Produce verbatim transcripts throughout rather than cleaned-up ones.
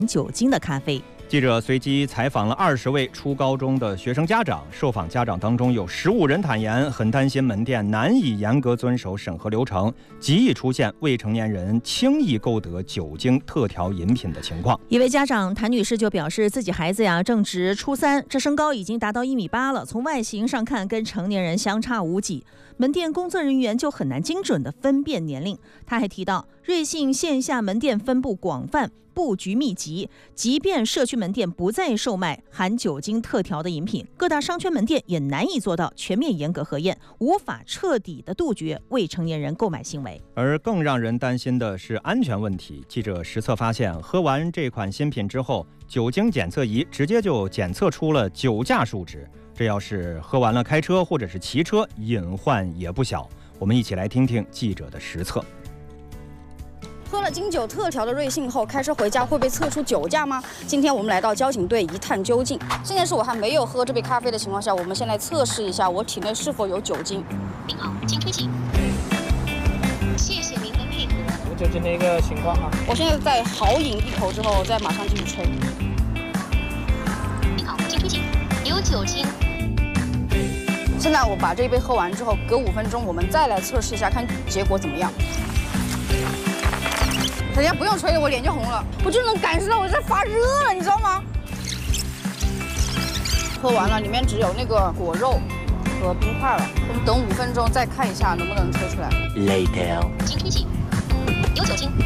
酒精的咖啡。 记者随机采访了二十位初高中的学生家长，受访家长当中有十五人坦言，很担心门店难以严格遵守审核流程，极易出现未成年人轻易购得酒精特调饮品的情况。 一位家长谭女士就表示，自己孩子呀正值初三，这身高已经达到一米八了，从外形上看跟成年人相差无几，门店工作人员就很难精准的分辨年龄。他还提到，瑞幸线下门店分布广泛，布局密集，即便社区门店不再售卖含酒精特调的饮品，各大商圈门店也难以做到全面严格核验，无法彻底的杜绝未成年人购买行为。 而更让人担心的是安全问题。记者实测发现，喝完这款新品之后，酒精检测仪直接就检测出了酒驾数值，这要是喝完了开车或者是骑车，隐患也不小。我们一起来听听记者的实测。 喝了金酒特调的瑞幸后，开车回家会被测出酒驾吗？今天我们来到交警队一探究竟。现在是我还没有喝这杯咖啡的情况下，我们先来测试一下我体内是否有酒精。 您好，请推进。谢谢您的配合。 有酒精的一个情况啊。 我现在在豪饮一口之后，再马上继续吹。 您好，请推进。有酒精。 现在我把这一杯喝完之后，隔五分钟我们再来测试一下，看结果怎么样。人家不用吹了，我脸就红了，我就能感受到我在发热了，你知道吗？喝完了，里面只有那个果肉和冰块了。我们等五分钟再看一下能不能吹出来。 Later， 请推进。有酒精。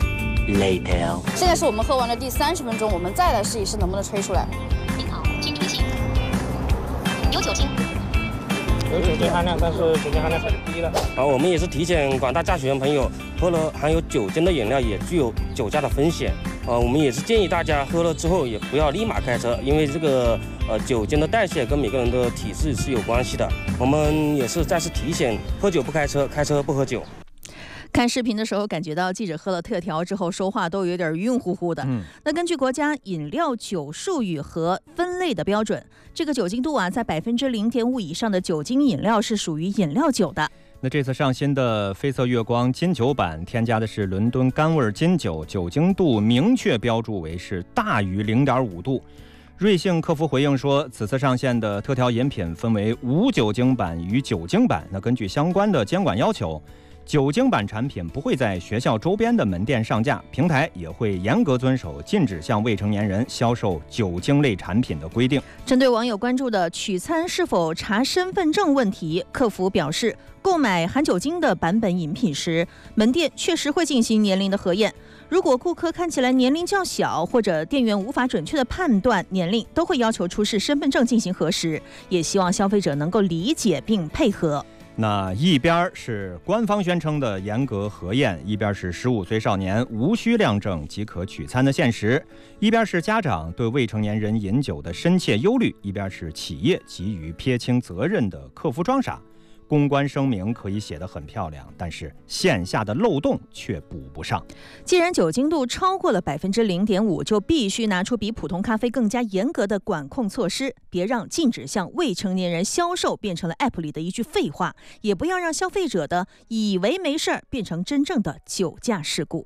Later， 现在是我们喝完了第三十分钟，我们再来试一试能不能吹出来。 您好，请推进。有酒精。 有酒精含量，但是酒精含量太低了。 啊，我们也是提醒广大驾驶员朋友，喝了含有酒精的饮料也具有酒驾的风险。啊，我们也是建议大家喝了之后也不要立马开车，因为这个呃酒精的代谢跟每个人的体质是有关系的。我们也是再次提醒，喝酒不开车，开车不喝酒。 看视频的时候，感觉到记者喝了特调之后说话都有点晕乎乎的。嗯，那根据国家饮料酒术语和分类的标准，这个酒精度啊，在百分之零点五以上的酒精饮料是属于饮料酒的。 那这次上新的绯色月光金酒版添加的是伦敦甘味金酒，酒精度明确标注为是大于零点五度。瑞幸客服回应说，此次上线的特调饮品分为无酒精版与酒精版。那根据相关的监管要求，酒精版产品不会在学校周边的门店上架，平台也会严格遵守禁止向未成年人销售酒精类产品的规定。 针对网友关注的取餐是否查身份证问题，客服表示，购买含酒精的版本饮品时，门店确实会进行年龄的核验。如果顾客看起来年龄较小，或者店员无法准确的判断年龄，都会要求出示身份证进行核实，也希望消费者能够理解并配合。 那一边是官方宣称的严格核验，一边是十五岁少年无需亮证即可取餐的现实，一边是家长对未成年人饮酒的深切忧虑，一边是企业急于撇清责任的客服装傻。公关声明可以写得很漂亮，但是线下的漏洞却补不上。 既然酒精度超过了百分之零点五，就必须拿出比普通咖啡更加严格的管控措施，别让禁止向未成年人销售变成了 App 里的一句废话，也不要让消费者的以为没事变成真正的酒驾事故。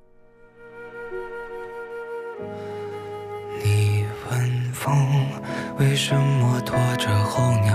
你问风为什么拖着候鸟